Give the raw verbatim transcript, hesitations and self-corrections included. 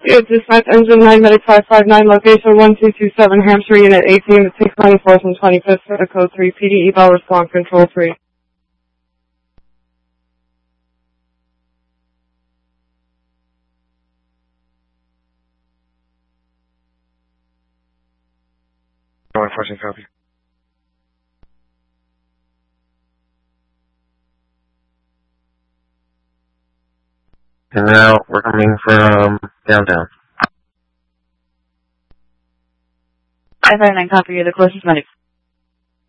You have dispatch engine nine medic five five nine, location one two two seven Hampshire, unit eighteen, six twenty-fourth and twenty-fifth, code three, P D eval response control three. No enforcing copy. And now we're coming from downtown. five five nine, copy, you're the closest medic.